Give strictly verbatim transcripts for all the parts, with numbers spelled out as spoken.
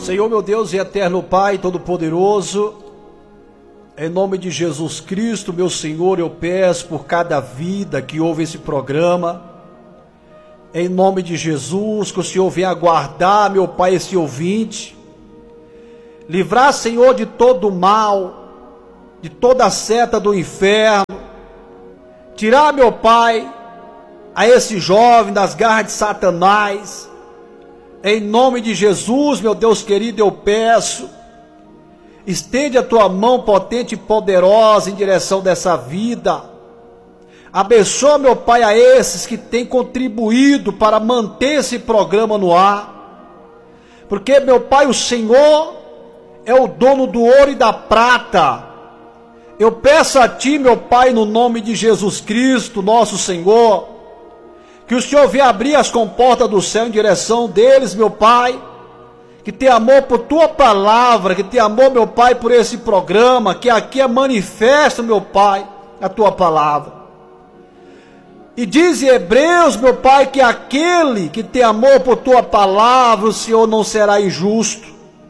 Senhor, meu Deus e eterno Pai Todo-Poderoso, em nome de Jesus Cristo, meu Senhor, eu peço por cada vida que ouve esse programa, em nome de Jesus, que o Senhor venha guardar, meu Pai, esse ouvinte, livrar, Senhor, de todo mal, de toda a seta do inferno, tirar, meu Pai, a esse jovem das garras de Satanás. Em nome de Jesus, meu Deus querido, eu peço, estende a tua mão potente e poderosa em direção dessa vida. Abençoa, meu Pai, a esses que têm contribuído para manter esse programa no ar, porque, meu Pai, o Senhor é o dono do ouro e da prata. Eu peço a Ti, meu Pai, no nome de Jesus Cristo, nosso Senhor, que o Senhor venha abrir as comportas do céu em direção deles, meu Pai, que tem amor por Tua palavra, que tem amor, meu Pai, por esse programa, que aqui é manifesto, meu Pai, a Tua palavra. E diz em Hebreus, meu Pai, que aquele que tem amor por Tua palavra, o Senhor não será injusto.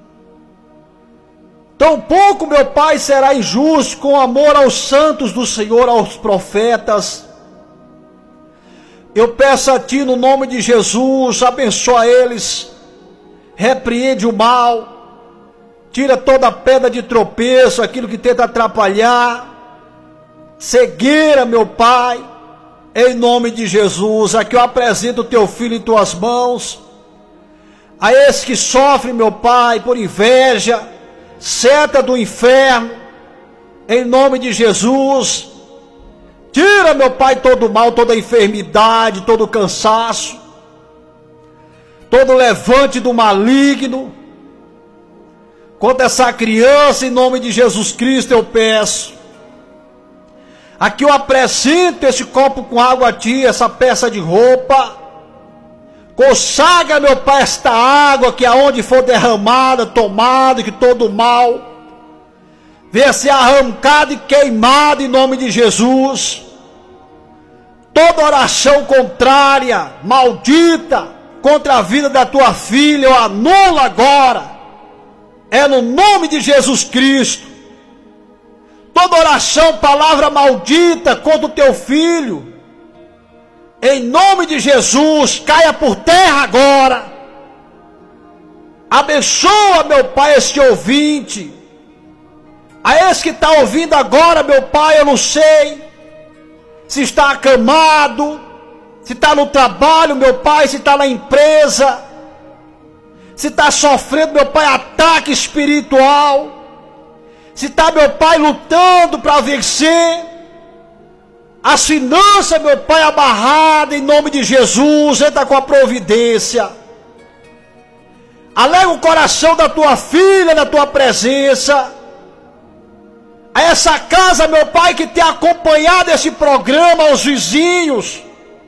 Tampouco, meu Pai, será injusto com amor aos santos do Senhor, aos profetas. Eu peço a Ti, no nome de Jesus, abençoa eles, repreende o mal, tira toda a pedra de tropeço, aquilo que tenta atrapalhar, cegueira, meu Pai, em nome de Jesus. Aqui eu apresento o Teu Filho em Tuas mãos, a esse que sofre, meu Pai, por inveja, seta do inferno, em nome de Jesus. Tira, meu Pai, todo o mal, toda a enfermidade, todo o cansaço, todo o levante do maligno. Contra essa criança, em nome de Jesus Cristo, eu peço. Aqui eu apresento esse copo com água a Ti, essa peça de roupa. Consagra, meu Pai, esta água, que aonde for derramada, tomada, que todo o mal venha ser arrancado e queimado em nome de Jesus. Toda oração contrária, maldita, contra a vida da Tua filha, eu anulo agora. É no nome de Jesus Cristo. Toda oração, palavra maldita contra o Teu filho, em nome de Jesus, caia por terra agora. Abençoa, meu Pai, este ouvinte. A esse que está ouvindo agora, meu Pai, eu não sei se está acamado, se está no trabalho, meu Pai, se está na empresa, se está sofrendo, meu Pai, ataque espiritual, se está, meu Pai, lutando para vencer, as finanças, meu Pai, amarradas em nome de Jesus, entra com a providência. Alegra o coração da Tua filha na Tua presença. A essa casa, meu Pai, que tem acompanhado esse programa, aos vizinhos.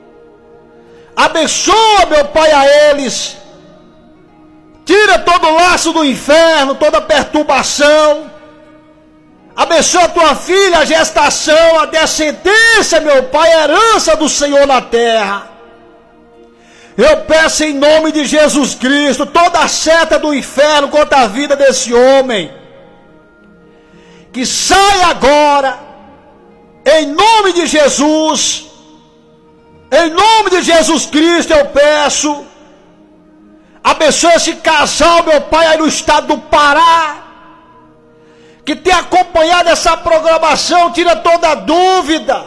Abençoa, meu Pai, a eles. Tira todo o laço do inferno, toda perturbação. Abençoa a Tua filha, a gestação, a descendência, meu Pai, a herança do Senhor na terra. Eu peço em nome de Jesus Cristo, toda a seta do inferno contra a vida desse homem, que saia agora, em nome de Jesus. Em nome de Jesus Cristo eu peço. Abençoa esse casal, meu Pai, aí no estado do Pará, que tem acompanhado essa programação. Tira toda a dúvida,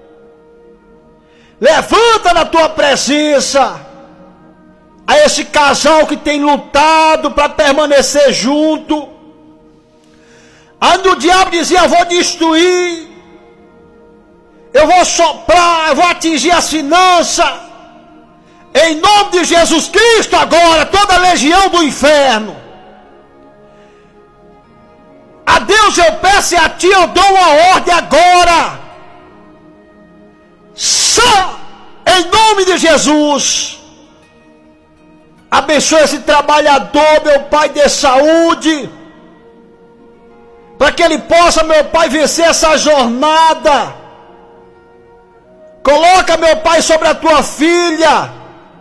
levanta na Tua presença a esse casal que tem lutado para permanecer junto. Onde o diabo dizia: eu vou destruir, eu vou soprar, eu vou atingir as finanças. Em nome de Jesus Cristo agora, toda a legião do inferno, a Deus eu peço e a Ti eu dou uma ordem agora. Só em nome de Jesus. Abençoa esse trabalhador, meu Pai, de saúde, para que ele possa, meu Pai, vencer essa jornada. Coloca, meu Pai, sobre a Tua filha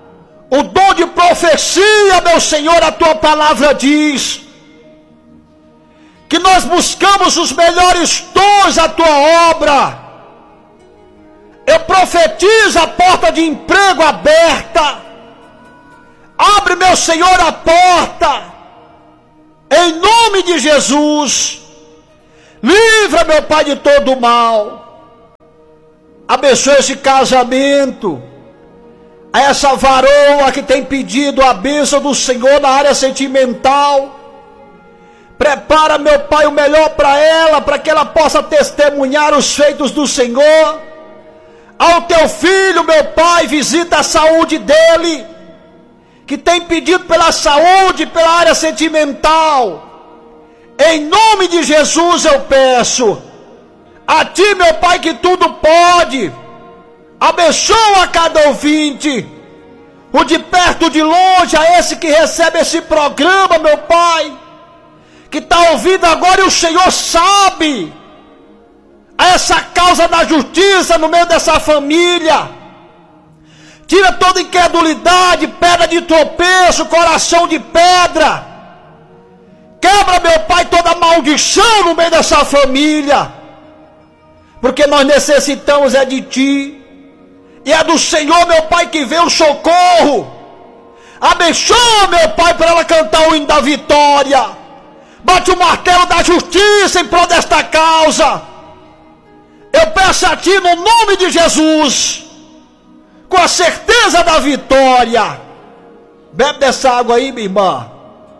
o dom de profecia, meu Senhor, a tua palavra diz que nós buscamos os melhores dons da tua obra. Eu profetizo a porta de emprego aberta. Abre, meu Senhor, a porta, em nome de Jesus. Livra, meu Pai, de todo o mal. Abençoa esse casamento, a essa varoa que tem pedido a bênção do Senhor na área sentimental. Prepara, meu Pai, o melhor para ela, para que ela possa testemunhar os feitos do Senhor. Ao teu filho, meu Pai, visita a saúde dele, que tem pedido pela saúde, pela área sentimental. Em nome de Jesus eu peço a ti, meu Pai, que tudo pode. Abençoa cada ouvinte, o de perto, o de longe, a esse que recebe esse programa, meu Pai, que está ouvindo agora, e o Senhor sabe a essa causa da justiça no meio dessa família. Tira toda incredulidade, pedra de tropeço, coração de pedra. Quebra, meu Pai, toda maldição no meio dessa família, porque nós necessitamos é de Ti, e é do Senhor, meu Pai, que vem o socorro. Abençoa, meu Pai, para ela cantar o hino da vitória. Bate o martelo da justiça em prol desta causa. Eu peço a Ti no nome de Jesus, com a certeza da vitória. Bebe dessa água aí, minha irmã.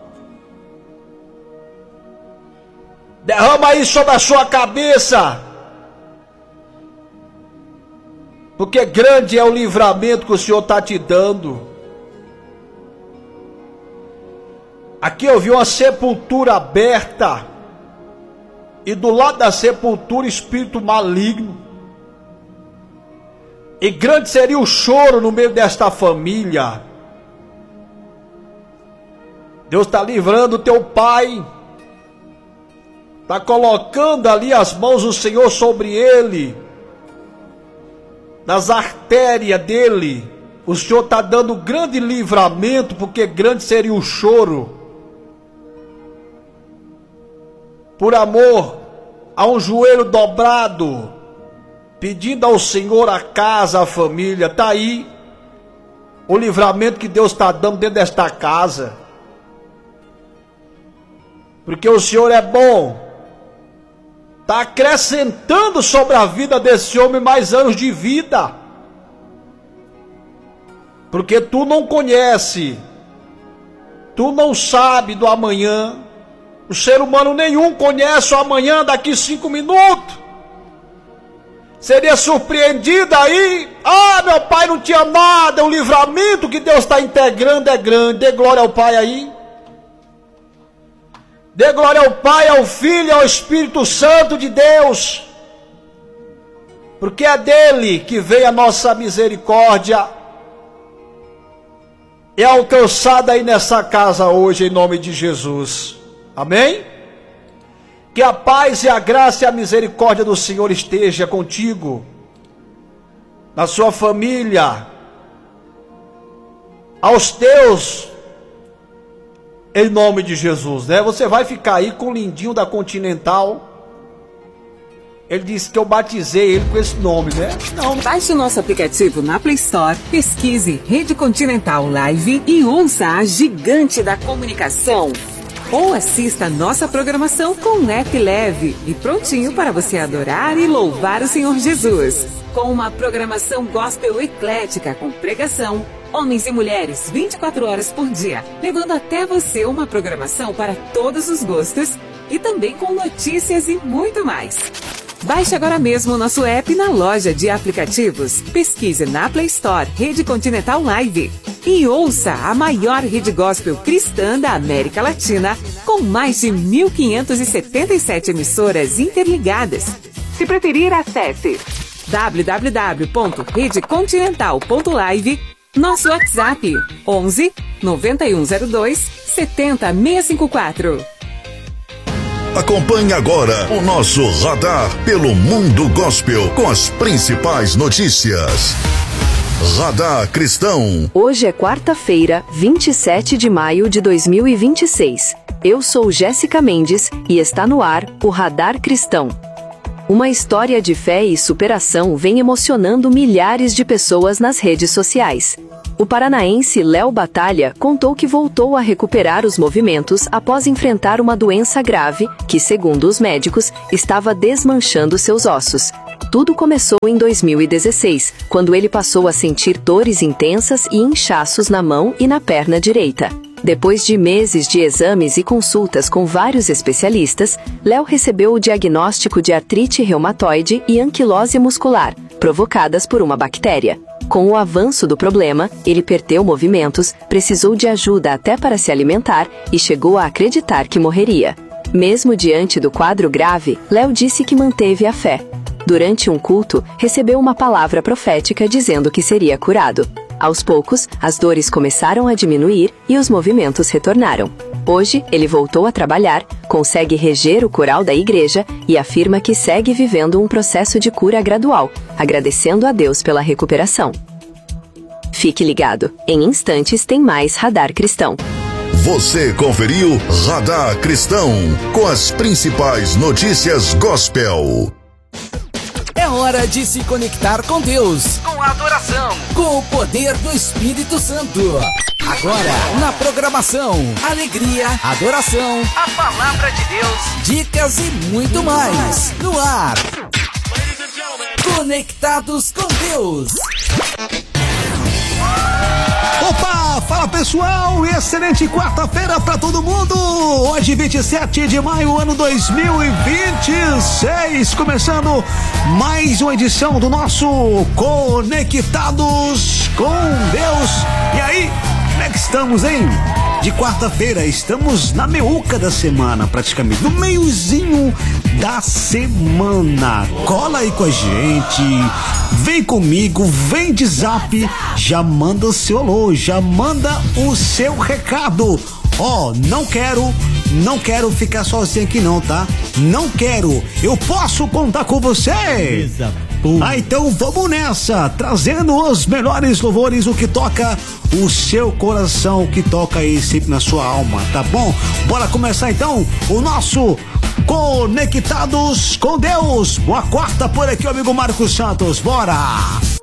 Derrama aí sobre a sua cabeça, porque grande é o livramento que o Senhor está te dando. Aqui eu vi uma sepultura aberta, e do lado da sepultura espírito maligno. E grande seria o choro no meio desta família. Deus está livrando o teu pai, está colocando ali as mãos do Senhor sobre ele, nas artérias dele. O Senhor está dando grande livramento, porque grande seria o choro, por amor a um joelho dobrado, pedindo ao Senhor a casa, a família. Está aí o livramento que Deus está dando dentro desta casa, porque o Senhor é bom, está acrescentando sobre a vida desse homem mais anos de vida, porque tu não conhece, tu não sabe do amanhã. O ser humano nenhum conhece o amanhã daqui cinco minutos. Seria surpreendido aí. Ah, meu pai não tinha nada. O livramento que Deus está integrando é grande. Dê glória ao Pai aí. Dê glória ao Pai, ao Filho e ao Espírito Santo de Deus, porque é dele que veio a nossa misericórdia. É alcançada aí nessa casa hoje, em nome de Jesus. Amém? Que a paz e a graça e a misericórdia do Senhor esteja contigo, na sua família, aos teus, em nome de Jesus, né? Você vai ficar aí com o lindinho da Continental. Ele disse que eu batizei ele com esse nome, né? Não. Baixe o nosso aplicativo na Play Store, pesquise Rede Continental Live e ouça a gigante da comunicação. Ou assista a nossa programação com um app leve e prontinho para você adorar e louvar o Senhor Jesus. Com uma programação gospel eclética com pregação, homens e mulheres vinte e quatro horas por dia, levando até você uma programação para todos os gostos e também com notícias e muito mais. Baixe agora mesmo o nosso app na loja de aplicativos. Pesquise na Play Store Rede Continental Live e ouça a maior rede gospel cristã da América Latina, com mais de mil quinhentas e setenta e sete emissoras interligadas. Se preferir, acesse w w w ponto rede continental ponto live, nosso WhatsApp onze, noventa e um zero dois, setenta, seiscentos e cinquenta e quatro. Acompanhe agora o nosso radar pelo mundo gospel com as principais notícias. Radar Cristão. Hoje é quarta-feira, vinte e sete de maio de dois mil e vinte e seis. Eu sou Jéssica Mendes e está no ar o Radar Cristão. Uma história de fé e superação vem emocionando milhares de pessoas nas redes sociais. O paranaense Léo Batalha contou que voltou a recuperar os movimentos após enfrentar uma doença grave que, segundo os médicos, estava desmanchando seus ossos. Tudo começou em dois mil e dezesseis, quando ele passou a sentir dores intensas e inchaços na mão e na perna direita. Depois de meses de exames e consultas com vários especialistas, Léo recebeu o diagnóstico de artrite reumatoide e anquilose muscular, provocadas por uma bactéria. Com o avanço do problema, ele perdeu movimentos, precisou de ajuda até para se alimentar e chegou a acreditar que morreria. Mesmo diante do quadro grave, Léo disse que manteve a fé. Durante um culto, recebeu uma palavra profética dizendo que seria curado. Aos poucos, as dores começaram a diminuir e os movimentos retornaram. Hoje, ele voltou a trabalhar, consegue reger o coral da igreja e afirma que segue vivendo um processo de cura gradual, agradecendo a Deus pela recuperação. Fique ligado, em instantes tem mais Radar Cristão. Você conferiu Radar Cristão, com as principais notícias gospel. É hora de se conectar com Deus, com a adoração, com o poder do Espírito Santo. Agora, na programação, alegria, adoração, a palavra de Deus, dicas e muito mais. No ar, Conectados com Deus. Opa, fala pessoal, excelente quarta-feira pra todo mundo. Hoje vinte e sete de maio, ano dois mil e vinte e seis, começando mais uma edição do nosso Conectados com Deus. E aí, como é que estamos, hein? De quarta-feira, estamos na meiuca da semana, praticamente, no meiozinho da semana. Cola aí com a gente, vem comigo, vem de zap, já manda o seu alô, já manda o seu recado. Ó, oh, não quero, não quero ficar sozinho aqui não, tá? Não quero, eu posso contar com você? Beleza. Ah, então vamos nessa, trazendo os melhores louvores, o que toca o seu coração, o que toca aí sempre na sua alma, tá bom? Bora começar então o nosso Conectados com Deus. Boa quarta por aqui, amigo Marcos Santos, bora!